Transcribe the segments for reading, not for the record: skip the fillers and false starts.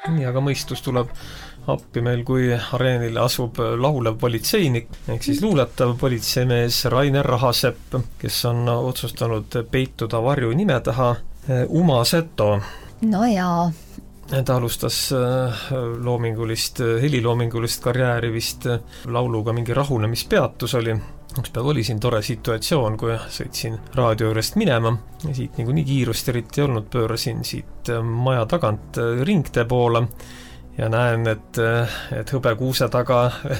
Nii, aga mõistus tuleb appi meil, kui areenile asub laulev politseinik, ehk siis luuletav politseimees Rainer Rahasepp, kes on otsustanud peituda varju nime taha Uma Seto. No jaa. Ta alustas heliloomingulist karjääri vist lauluga Mingi rahunemispeatus oli. Üks päev oli siin tore situatsioon, kui sõitsin raadio juurest minema ja siit nii kiirust eriti olnud, pöörasin siit maja tagant ringtee poole ja näen, et hõbekuuse taga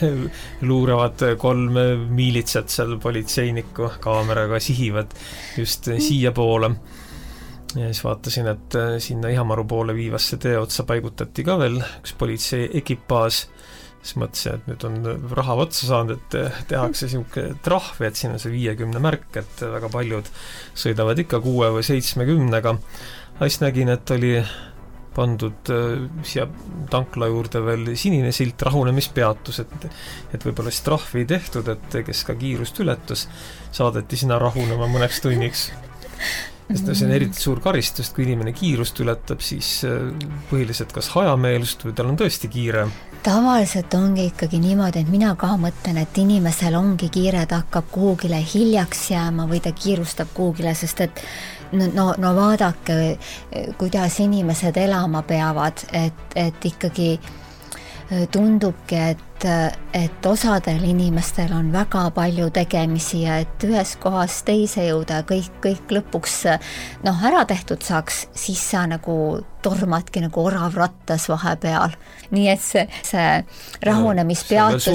luuravad 3 miilitset seal politseinikku kaameraga sihivad just siia poole. Ja siis vaatasin, et sinna Ihamaru poole viivasse tee otsa paigutati ka veel üks politsei ekipaas. Siis mõtlesin, et nüüd on raha otsa saanud, et tehakse siuke trahvi, et siin on see 50 märk, et väga paljud sõidavad ikka 6 või 70-ga. Siis nägin, et oli pandud siia tankla juurde veel sinine silt rahunemispeatus, et võib-olla siis trahvi ei tehtud, et kes ka kiirust ületas, saadeti sinna rahunema mõneks tunniks. Sest see on eriti suur karistust, kui inimene kiirust ületab, siis põhiliselt kas hajameelust või tal on tõesti kiire. Tavaliselt ongi ikkagi niimoodi, et mina ka mõtlen, et inimesel ongi kiire, ta hakkab kuhugile hiljaks jääma või ta kiirustab kuhugile, sest et no vaadake, kuidas inimesed elama peavad, et ikkagi tundubki, et osadel inimestel on väga palju tegemisi ja et ühes kohas teise jõuda ja kõik lõpuks ära tehtud saaks, siis sa nagu tormadki nagu orav rattas vahepeal. Nii et see rahunemispeatus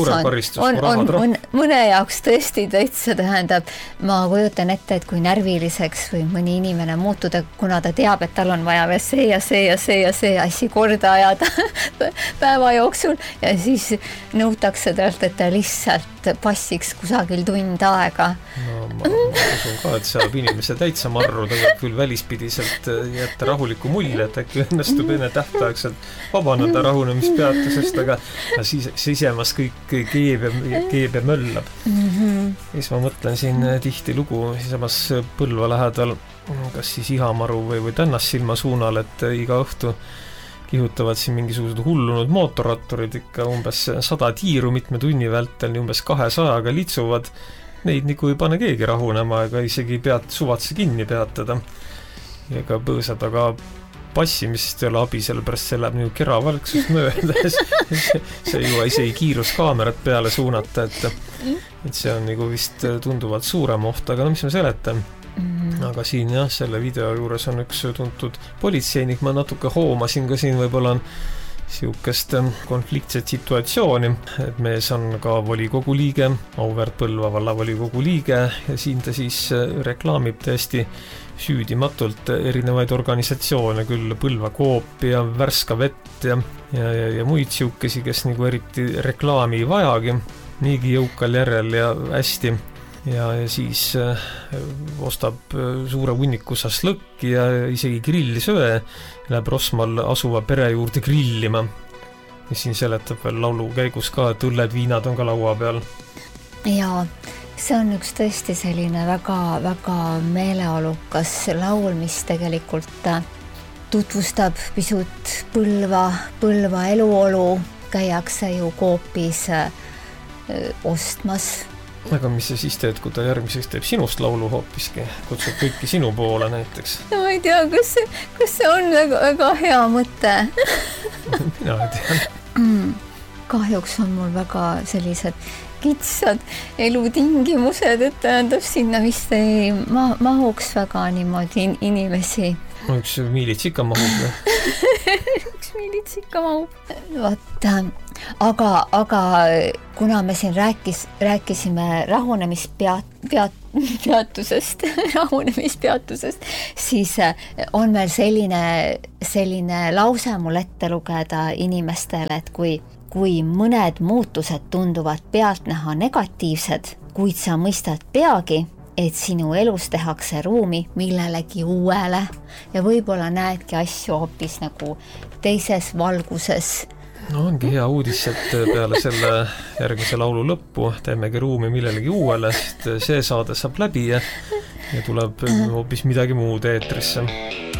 on mõne jaoks tõesti täitsa tähendab, ma kujutan ette, et kui närviliseks või mõni inimene muutuda, kuna ta teab, et tal on vaja veel see asi korda ajada päeva jooksul ja siis nõutakse talt, et ta lihtsalt passiks kusagil tund aega. No ma usun ka, et saab inimese täitsa marru, tegelikult küll välispidiselt jätta rahuliku mulje, et äkki õnnestub enne tähtaegselt vabaneda rahunemispeatusest, aga sisemas kõik keeb ja möllab. Siis ma mõtlen siin tihti lugu sisemas Põlva lähedal, kas siis Ihamaru või Tännassilma suunal, et iga õhtu kihutavad siin mingisugused hullunud mootorratturid ikka umbes 100 tiiru mitme tunni vältel, nii umbes 200-ga litsuvad. Neid nagu ei pane keegi rahunema ega isegi suvatse kinni peatada. Ega põõsa taga passimisest ei ole abi, sellepärast see läheb nagu keravalksust mööda. See ei jõua isegi kiiruskaamerat peale suunata, et see on nagu vist tunduvalt suurem oht, aga mis ma seletan? Aga siin selle video juures on üks tuntud politseinik, ma natuke hoomasin ka siin võib-olla on siukest konfliktset situatsiooni, et mees on ka volikogu liige, Auväärt Põlva valla volikogu liige ja siin ta siis reklaamib tõesti süüdimatult erinevaid organisatsioone, küll Põlva Coop ja Värska vett ja muid siukesi, kes nagu eriti reklaami ei vajagi, niigi jõukal järel ja hästi. Ja siis ostab suure hunniku šašlõkki ja isegi grillisöe, läheb Rosmal asuva pere juurde grillima. Ja siin seletab veel laulu käigus ka, et õlled viinad on ka laua peal. Jaa, see on üks tõesti selline väga meeleolukas laul, mis tegelikult tutvustab pisut Põlva eluolu, käiakse ju Coopis ostmas. Aga mis sa siis teed, kui ta järgmiseks teeb sinust laulu hoopiski? Kutsub kõiki sinu poole näiteks? No ma ei tea, kas see on väga hea mõte. Mina ei tea. Kahjuks on mul väga sellised kitsad elutingimused, et tähendab sinna vist ei mahuks väga niimoodi inimesi. Üks miilits ikka mahub. Üks miilits ikka mahub. Vaata, aga kuna me siin rääkisime rahunemispeatusest, siis on meil selline lause mul ette lugeda inimestele, et kui mõned muutused tunduvad pealtnäha negatiivsed, kuid sa mõistad peagi, et sinu elus tehakse ruumi millelegi uuele ja võib-olla näedki asju hoopis nagu teises valguses. No ongi hea uudis, et peale selle järgmise laulu lõppu teemegi ruumi millelegi uuele, sest see saade saab läbi ja tuleb hoopis midagi muud eetrisse.